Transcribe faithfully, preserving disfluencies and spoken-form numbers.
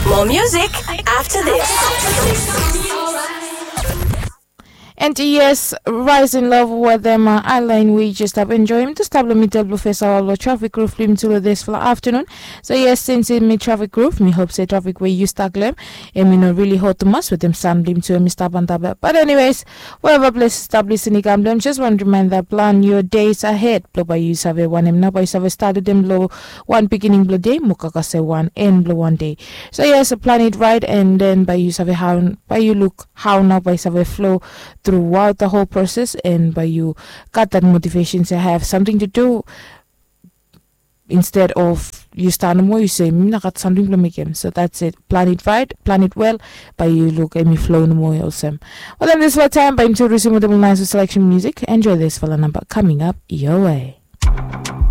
More music after this. And yes, rise in love with them uh, island we just have enjoyed to stable me tell professor the traffic group film to this for afternoon. So yes, since in me traffic group, me hope say traffic where you stack them and me not really hot to mess with them sound lim to me stop and tablet. But anyways, whatever place establish in the gambling, just want to remind that plan your days ahead. Blow by you have one him now by have started them blow one beginning blow day, mukaka say one end blow one day. So yes, plan it right and then by you have how by you look how now by have a flow throughout the whole process, and by you got that motivation to have something to do instead of you stand more you say I got something to make him. So that's it, plan it right, plan it well, by you look at me flow no more awesome. Well then this is what time by introducing with the nice selection music. Enjoy this for the number coming up your way.